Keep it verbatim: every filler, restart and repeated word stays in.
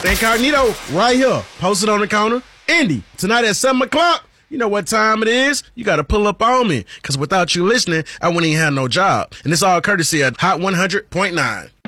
Incognito, right here, posted on the counter. Indy, tonight at seven o'clock, you know what time it is? You got to pull up on me, because without you listening, I wouldn't even have no job. And it's all courtesy of Hot one hundred point nine.